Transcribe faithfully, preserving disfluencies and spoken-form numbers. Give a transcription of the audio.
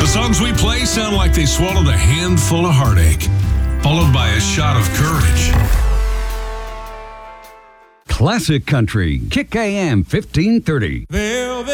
songs we play sound like they swallowed a handful of heartache, followed by a shot of courage. Classic Country, Kick A M fifteen thirty. There